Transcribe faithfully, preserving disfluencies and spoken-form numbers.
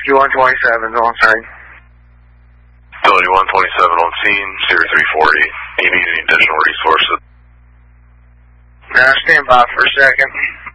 fifty-one twenty-seven on scene. fifty-one twenty-seven on scene, zero three forty. You need any additional resources? Now, stand by for a second.